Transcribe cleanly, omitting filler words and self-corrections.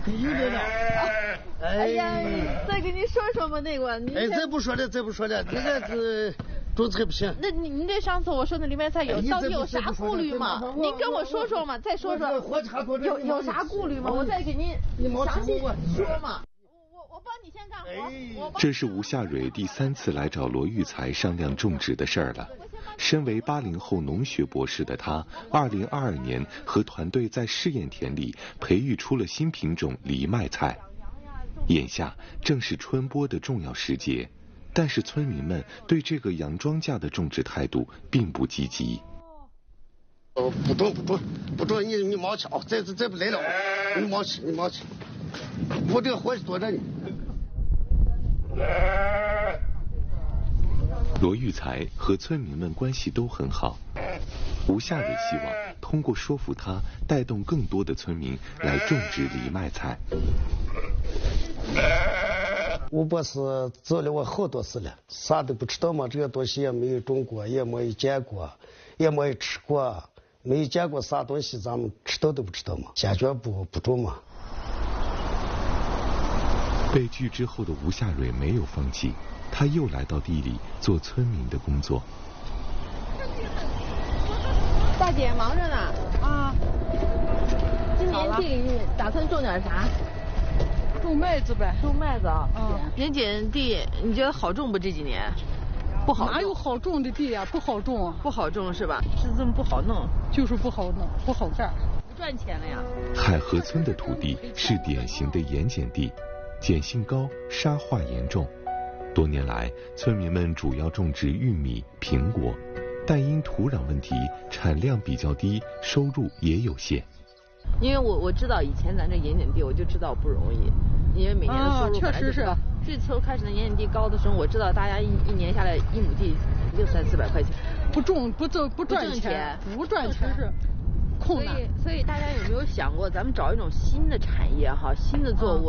有点点。 哎呀，再给您说说吧那个。 哎，再不说了，那个是种菜不行。 那您这上次我说的藜麦菜到底有啥顾虑吗？您跟我说说嘛，再说说有啥顾虑吗？我再给您详细说嘛。我帮你先干活。 这是吴夏蕊第3次来找罗育才商量种植的事儿了。身为80后农学博士的他，2022年和团队在试验田里培育出了新品种藜麦菜。眼下正是春播的重要时节，但是村民们对这个洋庄稼的种植态度并不积极。 不种，你忙去啊！再不来了，你忙去。我这个活是多着呢。 罗育才和村民们关系都很好，吴夏蕊希望通过说服他，带动更多的村民来种植藜麦菜。 吴博士走了我好多次了，啥都不知道嘛，这个东西也没有种过，也没有见过，也没有吃过，没有见过啥东西，咱们知道都不知道嘛，坚决不种嘛。 被拒之后的吴夏蕊没有放弃，他又来到地里做村民的工作。 大姐忙着呢啊！今年地里打算种点啥？ 种麦子呗。 种麦子啊。年检地你觉得好种不？这几年不好种。 哪有好种的地呀？不好种啊。 不好种是吧？是这么不好弄。 就是不好弄，不好干。 不赚钱了呀。 海河村的土地是典型的盐碱地，碱性高，沙化严重。多年来，村民们主要种植玉米、苹果，但因土壤问题，产量比较低，收入也有限。 因为我知道以前咱这盐碱地，我就知道不容易，因为每年的收入确实是。 最初开始的盐碱地高的时候，我知道大家一年下来1亩地就300-400块钱。 不种不赚钱，不赚钱是困难。 所以大家有没有想过，咱们找一种新的产业哈，新的作物？